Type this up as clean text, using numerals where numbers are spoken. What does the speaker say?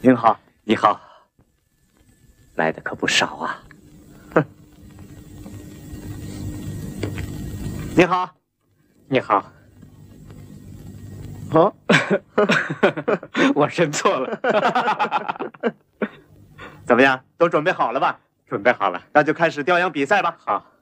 您好， 你好，来的可不少啊。 您好， 你好。 哦， 我认错了。 怎么样？都准备好了吧？ 准备好了， 那就开始调羊比赛吧。 好。